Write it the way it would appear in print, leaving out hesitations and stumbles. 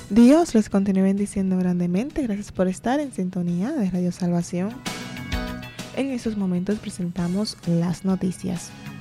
Dios les continúe bendiciendo grandemente. Gracias por estar en sintonía de Radio Salvación. En estos momentos presentamos las noticias.